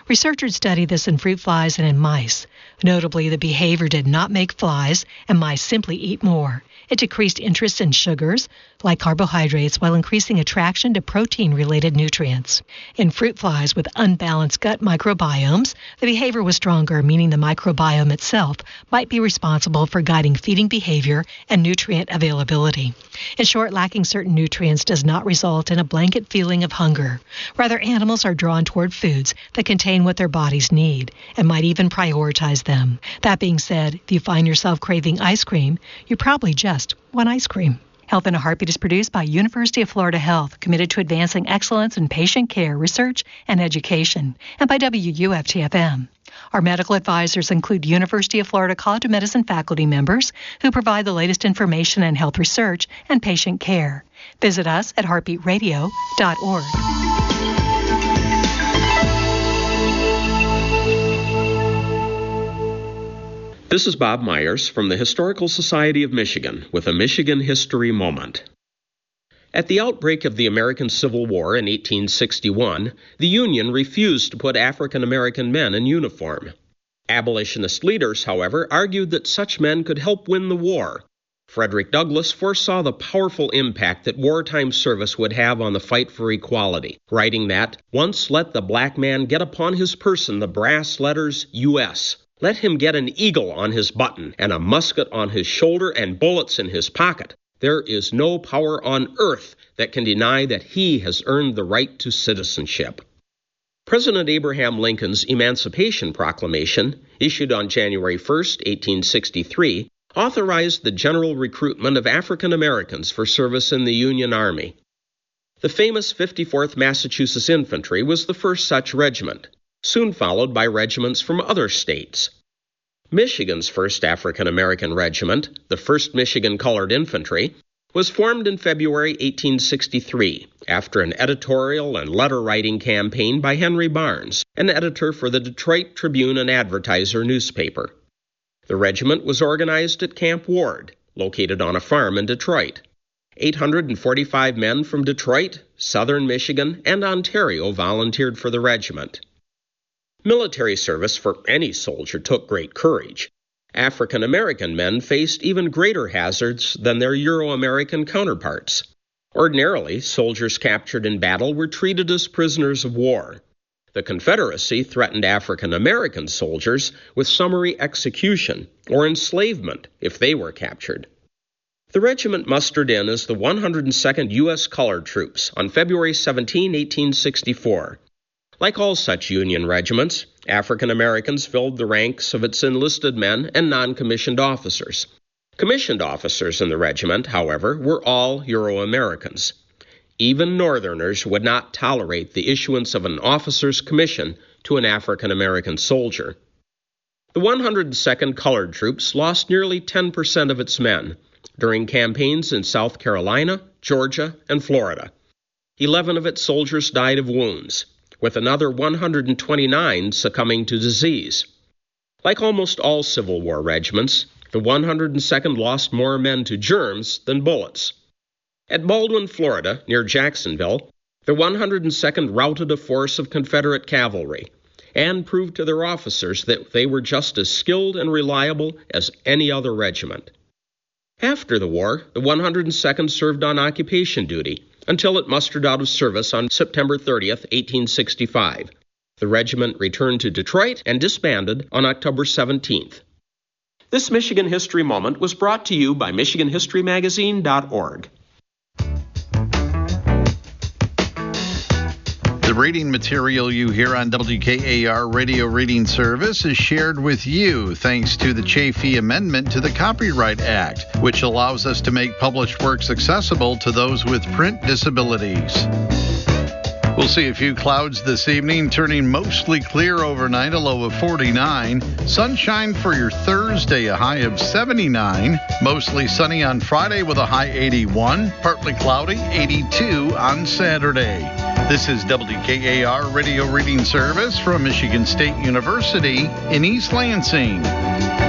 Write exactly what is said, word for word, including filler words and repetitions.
Researchers studied this in fruit flies and in mice. Notably, the behavior did not make flies and mice simply eat more. It decreased interest in sugars, like carbohydrates, while increasing attraction to protein-related nutrients. In fruit flies with unbalanced gut microbiomes, the behavior was stronger, meaning the microbiome itself might be responsible for guiding feeding behavior and nutrient availability. In short, lacking certain nutrients does not result in a blanket feeling of hunger. Rather, animals are drawn toward foods that contain what their bodies need and might even prioritize them. That being said, if you find yourself craving ice cream, you probably just want ice cream. Health in a Heartbeat is produced by University of Florida Health, committed to advancing excellence in patient care, research, and education, and by W U F T F M. Our medical advisors include University of Florida College of Medicine faculty members who provide the latest information in health research and patient care. Visit us at heartbeat radio dot org. This is Bob Myers from the Historical Society of Michigan with a Michigan History Moment. At the outbreak of the American Civil War in eighteen sixty-one, the Union refused to put African American men in uniform. Abolitionist leaders, however, argued that such men could help win the war. Frederick Douglass foresaw the powerful impact that wartime service would have on the fight for equality, writing that, "Once let the black man get upon his person the brass letters U S Let him get an eagle on his button and a musket on his shoulder and bullets in his pocket. There is no power on earth that can deny that he has earned the right to citizenship." President Abraham Lincoln's Emancipation Proclamation, issued on January first, eighteen sixty-three, authorized the general recruitment of African Americans for service in the Union Army. The famous fifty-fourth Massachusetts Infantry was the first such regiment, soon followed by regiments from other states. Michigan's first African American regiment, the first Michigan Colored Infantry, was formed in February eighteen sixty-three after an editorial and letter-writing campaign by Henry Barnes, an editor for the Detroit Tribune and Advertiser newspaper. The regiment was organized at Camp Ward, located on a farm in Detroit. eight hundred forty-five men from Detroit, southern Michigan, and Ontario volunteered for the regiment. Military service for any soldier took great courage. African American men faced even greater hazards than their Euro-American counterparts. Ordinarily, soldiers captured in battle were treated as prisoners of war. The Confederacy threatened African American soldiers with summary execution or enslavement if they were captured. The regiment mustered in as the one hundred second U S Colored Troops on February seventeenth, eighteen sixty-four. Like all such Union regiments, African Americans filled the ranks of its enlisted men and non-commissioned officers. Commissioned officers in the regiment, however, were all Euro-Americans. Even Northerners would not tolerate the issuance of an officer's commission to an African American soldier. The one hundred second Colored Troops lost nearly ten percent of its men during campaigns in South Carolina, Georgia, and Florida. Eleven of its soldiers died of wounds, with another one hundred twenty-nine succumbing to disease. Like almost all Civil War regiments, the one hundred second lost more men to germs than bullets. At Baldwin, Florida, near Jacksonville, the one hundred second routed a force of Confederate cavalry and proved to their officers that they were just as skilled and reliable as any other regiment. After the war, the one hundred second served on occupation duty until it mustered out of service on September thirtieth, eighteen sixty-five. The regiment returned to Detroit and disbanded on October seventeenth. This Michigan History Moment was brought to you by Michigan History Magazine dot org. The reading material you hear on W K A R Radio Reading Service is shared with you thanks to the Chafee Amendment to the Copyright Act, which allows us to make published works accessible to those with print disabilities. We'll see a few clouds this evening, turning mostly clear overnight, a low of forty-nine. Sunshine for your Thursday, a high of seventy-nine. Mostly sunny on Friday with a high eighty-one. Partly cloudy, eighty-two on Saturday. This is W K A R Radio Reading Service from Michigan State University in East Lansing.